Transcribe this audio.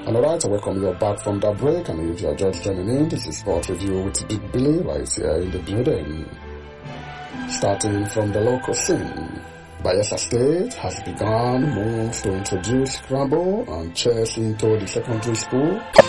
Alright, I welcome you back from that break, and if you are just joining in, this is Sport Review with Big Billy right here in the building. Starting from the local scene, Bayelsa State has begun moves to introduce scramble and chess into the secondary school